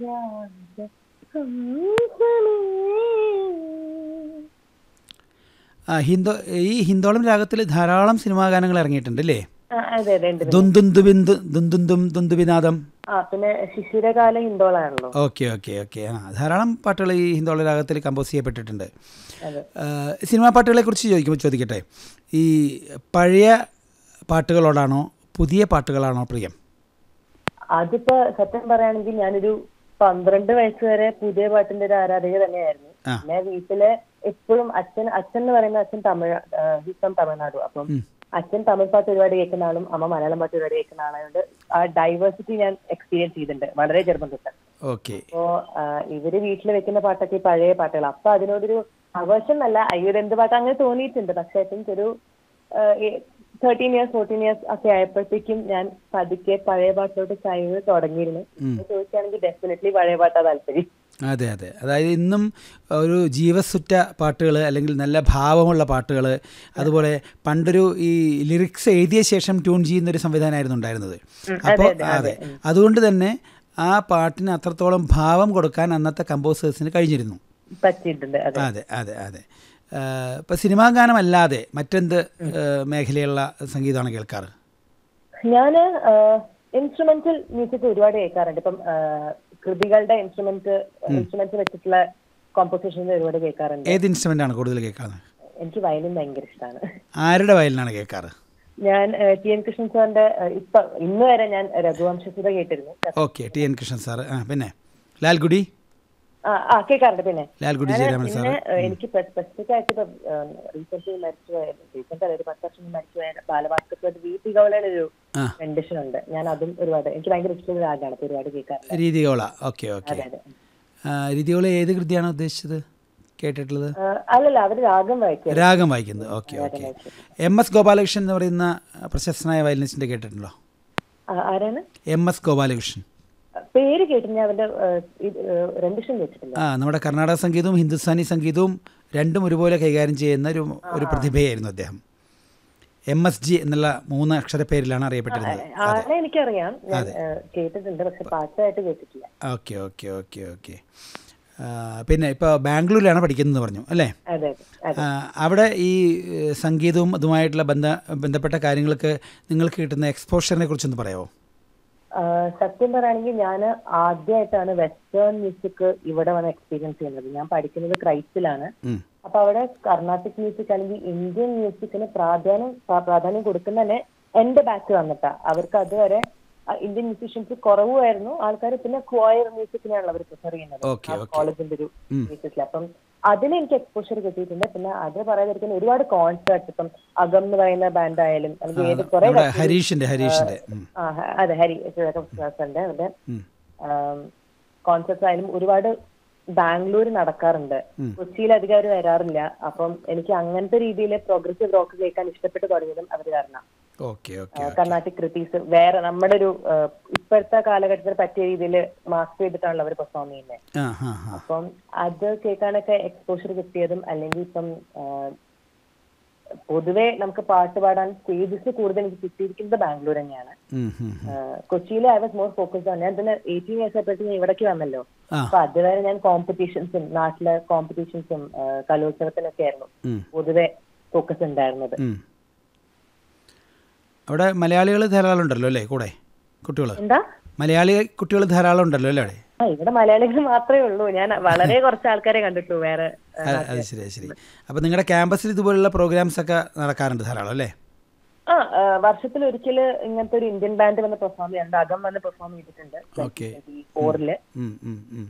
ഈ ഹിന്ദോളം രാഗത്തിൽ ധാരാളം സിനിമാ ഗാനങ്ങൾ ഇറങ്ങിയിട്ടുണ്ട് അല്ലേ? അതെ അതെ ദുന്ദുബിനാദം. പിന്നെ ശിശിരകാല ഹിന്ദോളാണല്ലോ. Okay okay okay. ധാരാളം പാട്ടുകൾ ഈ ഹിന്ദോള രാഗത്തിൽ കമ്പോസ് ചെയ്യപ്പെട്ടിട്ടുണ്ട്. സിനിമാ പാട്ടുകളെ കുറിച്ച് ചോദിക്കട്ടെ, ഈ പഴയ പാട്ടുകളോടാണോ പുതിയ പാട്ടുകളാണോ പ്രിയം? അതിപ്പോ സത്യം പറയുകയാണെങ്കിൽ ഞാനൊരു 12 വയസ്സ് വരെ പുതിയ പാട്ടിന്റെ ഒരു ആരാധിക തന്നെയായിരുന്നു. പിന്നെ വീട്ടില് എപ്പോഴും അച്ഛൻ എന്ന് പറയുന്ന അച്ഛൻ തമിഴ്നാട്. അപ്പം അച്ഛൻ തമിഴ് പാട്ട് ഒരുപാട് കേൾക്കുന്ന ആളും അമ്മ മലയാളം പാട്ട് ഒരുപാട് കേൾക്കുന്ന ആളായതുകൊണ്ട് ആ ഡൈവേഴ്സിറ്റി ഞാൻ എക്സ്പീരിയൻസ് ചെയ്തിട്ടുണ്ട് വളരെ ചെറുപ്പം തൊട്ട്. അപ്പോ ഇവര് വീട്ടിൽ വെക്കുന്ന പാട്ടൊക്കെ പഴയ പാട്ടുകൾ. അപ്പൊ അതിനോടൊരു അവേഴ്ഷൻ അല്ല, അയ്യോ എന്ത് പാട്ട് അങ്ങനെ തോന്നിയിട്ടുണ്ട്. പക്ഷെ ഐ തിങ്ക് ഒരു 13 years 14 years ഒക്കെ ആയപ്പോഴത്തേക്കും ഞാൻ പതുക്കെ പഴയ പാട്ടിലോട്ട് ചൈവ് തുടങ്ങിയിരുന്നു. ചോദിക്കുകയാണെങ്കിൽ ഡെഫിനറ്റ്ലി പഴയ പാട്ടാ താല്പര്യം. അതെ അതെ, അതായത് ഇന്നും ഒരു ജീവസുറ്റ പാട്ടുകൾ അല്ലെങ്കിൽ നല്ല ഭാവമുള്ള പാട്ടുകൾ, അതുപോലെ പണ്ടൊരു ഈ ലിറിക്സ് എഴുതിയ ശേഷം ട്യൂൺ ചെയ്യുന്നൊരു സംവിധാനമായിരുന്നു ഉണ്ടായിരുന്നത്. അപ്പോൾ അതെ, അതുകൊണ്ട് തന്നെ ആ പാട്ടിന് അത്രത്തോളം ഭാവം കൊടുക്കാൻ അന്നത്തെ കമ്പോസേഴ്സിന് കഴിഞ്ഞിരുന്നു. അതെ അതെ അതെ. ഇപ്പം സിനിമാ ഗാനമല്ലാതെ മറ്റെന്ത് മേഖലയുള്ള സംഗീതമാണ് കേൾക്കാറ്? ഞാൻ ഇൻസ്ട്രുമെന്റൽ മ്യൂസിക് ഒരുപാട് കേൾക്കാറുണ്ട്. ഇപ്പം കൃതികളുടെ ഇൻസ്ട്രുമെന്റ്സ് വെച്ചിട്ടുള്ള കോമ്പോസിഷൻസ് ഒരുപാട് കേൾക്കാറുണ്ട്. ഏത് ഇൻസ്ട്രുമെന്റ് ആണ് കൂടുതൽ കേൾക്കാറ്? എനിക്ക് വയലിൻ ഭയങ്കര ഇഷ്ടമാണ്. ആരുടെ വയലിനാണ് കേൾക്കാറ്? ഞാൻ ടി.എൻ. കൃഷ്ണൻ സാറിന്റെ ഇന്ന് വരെ ഞാൻ രഘുവംശസുധ കേട്ടിരുന്നു. Okay, TN. കൃഷ്ണൻ സാർ. പിന്നെ ലാൽഗുഡി കേൾക്കാറുണ്ട്. പിന്നെ എനിക്ക് സ്പെസിഫിക് ആയിട്ട് റീസെന്റ് ഒരു 10 വർഷം മരിച്ചുപോയ ബാലഭാസ്കർ വീതി ഗൗളയുടെ ഒരു കണ്ടീഷൻ ഉണ്ട്. ഞാൻ അതും ഒരുപാട് എനിക്ക് ഭയങ്കര ഇഷ്ടമുള്ള രാഗമാണ്. ഒരുപാട് കേൾക്കാറുണ്ട്. രീതികോള. Okay okay. രീതികോള ഏത് കൃതിയാണ് ഉദ്ദേശിച്ചത് കേട്ടിട്ടുള്ളത്? അല്ലല്ല, അവർ രാഗം വായിക്കുന്നത്. Okay okay. എം.എസ്. ഗോപാലകൃഷ്ണൻ എന്ന് പറയുന്ന പ്രശസ്തനായ വയലിനിസ്റ്റിന്റെ കേട്ടിട്ടുണ്ടോ? ആരാണ്? എം.എസ്. ഗോപാലകൃഷ്ണൻ. പേര് കേട്ടില്ല, അവന്റെ റെൻഡിഷൻ കേട്ടിട്ടില്ല. നമ്മുടെ കർണാടക സംഗീതവും ഹിന്ദുസ്ഥാനി സംഗീതവും രണ്ടും ഒരുപോലെ കൈകാര്യം ചെയ്യുന്ന ഒരു പ്രതിഭയായിരുന്നു അദ്ദേഹം. MSG എന്നുള്ള 3 അക്ഷര പേരിലാണ് അറിയപ്പെട്ടിരുന്നത്. എനിക്കറിയാം, കേട്ടിട്ടുണ്ട്, പക്ഷെ പാട്ടായിട്ട് കേട്ടിട്ടില്ല. Okay okay okay okay. പിന്നെ ഇപ്പോൾ ബാംഗ്ലൂരിലാണ് പഠിക്കുന്നത് പറഞ്ഞു അല്ലേ? അവിടെ ഈ സംഗീതവും അതുമായിട്ടുള്ള ബന്ധപ്പെട്ട കാര്യങ്ങൾക്ക് നിങ്ങൾക്ക് കിട്ടുന്ന എക്സ്പോഷറിനെ കുറിച്ചൊന്ന് പറയാമോ? സത്യം പറയുകയാണെങ്കിൽ ഞാൻ ആദ്യമായിട്ടാണ് വെസ്റ്റേൺ മ്യൂസിക് ഇവിടെ വന്ന് എക്സ്പീരിയൻസ് ചെയ്യുന്നത്. ഞാൻ പഠിക്കുന്നത് ക്രൈസ്റ്റിലാണ്. അപ്പൊ അവിടെ കർണാട്ടിക് മ്യൂസിക് അല്ലെങ്കിൽ ഇന്ത്യൻ മ്യൂസിക്കിന് പ്രാധാന്യം കൊടുക്കുന്ന തന്നെ എന്റെ ബാച്ച് വന്നിട്ടാ. അവർക്ക് അതുവരെ ഇന്ത്യൻ മ്യൂസീഷ്യൻസ് കുറവായിരുന്നു ആൾക്കാർ. പിന്നെ ക്വയർ മ്യൂസിക്കിനാണ് അവർ പ്രിഫർ ചെയ്യുന്നത് കോളേജിന്റെ ഒരു മ്യൂസിക്കിൽ. അപ്പം അതിന് എനിക്ക് എക്സ്പോഷർ കിട്ടിയിട്ടുണ്ട്. പിന്നെ അത് പറയാതിരിക്കുന്ന ഒരുപാട് കോൺസേർട്സ്, ഇപ്പം അകം എന്ന് പറയുന്ന ബാൻഡ് ആയാലും അല്ലെങ്കിൽ ഏത് കുറെ അതെ ഹരീഷിന്റെ അവരുടെ കോൺസേർട്സ് ആയാലും ഒരുപാട് ബാംഗ്ലൂർ നടക്കാറുണ്ട്. കൊച്ചിയിൽ അധികം അവർ വരാറില്ല. അപ്പം എനിക്ക് അങ്ങനത്തെ രീതിയിൽ പ്രോഗ്രസീവ് റോക്ക് കേൾക്കാൻ ഇഷ്ടപ്പെട്ട് തുടങ്ങിയതും അവർ കാരണം. കർണാട്ടിക് കൃതീസ് വേറെ നമ്മുടെ ഒരു ഇപ്പോഴത്തെ കാലഘട്ടത്തിൽ പറ്റിയ രീതിയിൽ മാസ്റ്റർ ചെയ്തിട്ടാണല്ലോ അവർ പെർഫോം ചെയ്യുന്നത്. അപ്പം അത് കേൾക്കാനൊക്കെ എക്സ്പോഷർ കിട്ടിയതും, അല്ലെങ്കിൽ ഇപ്പം പൊതുവെ നമുക്ക് പാട്ട് പാടാൻ സ്റ്റേജസ് കൂടുതൽ എനിക്ക് കിട്ടിയിരിക്കുന്നത് ബാംഗ്ലൂർ തന്നെയാണ്. കൊച്ചിയിൽ ഐ വാസ് മോർ ഫോക്കസ്ഡ് ആണ്. ഞാൻ പിന്നെ 18 years ആയപ്പോഴത്തേക്ക് ഞാൻ ഇവിടേക്ക് വന്നല്ലോ. അപ്പൊ അതുവരെ ഞാൻ കോമ്പറ്റീഷൻസും നാട്ടിലെ കോമ്പറ്റീഷൻസും കലോത്സവത്തിനൊക്കെ ആയിരുന്നു പൊതുവെ ഫോക്കസ് ഉണ്ടായിരുന്നത്. അവിടെ മലയാളികൾ ധാരാളം ഉണ്ടല്ലോ അല്ലേ കൂടെ കുട്ടികൾ? എന്താ മലയാളി കുട്ടികൾ ധാരാളം ഉണ്ടല്ലോ അല്ലേ അവിടെ? ഇവിടെ മലയാളികൾ മാത്രമേ ഉള്ളൂ. ഞാൻ വളരെ കുറച്ച് ആൾക്കാരെ കണ്ടിട്ടുള്ളൂ വേറെ. അത് ശരി ശരി. അപ്പൊ നിങ്ങളുടെ ക്യാമ്പസിൽ ഇതുപോലുള്ള പ്രോഗ്രാംസ് ഒക്കെ നടക്കാറുണ്ട് ധാരാളം അല്ലേ? വർഷത്തിൽ ഒരിക്കൽ ഇങ്ങനത്തെ ഒരു ഇന്ത്യൻ ബാൻഡ് വന്ന് പെർഫോം ചെയ്യാറുണ്ട്. അകം വന്ന് പെർഫോം ചെയ്തിട്ടുണ്ട് 2004.